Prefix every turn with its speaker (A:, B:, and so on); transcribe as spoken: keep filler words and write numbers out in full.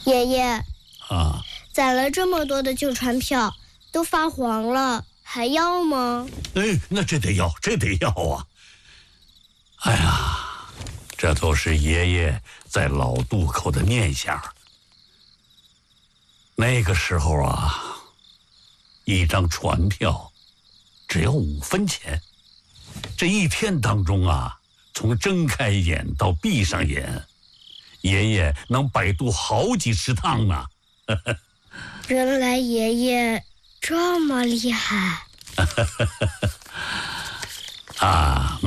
A: 爷爷，
B: 啊，
A: 攒了这么多的旧船票，都发黄了，还要吗？
B: 哎，那这得要，这得要啊！哎呀，这都是爷爷在老渡口的念想。那个时候啊，一张船票只要五分钱，这一天当中啊，从睁开眼到闭上眼，爷爷能摆渡好几十趟呢。
A: 原来爷爷这么厉害
B: 啊，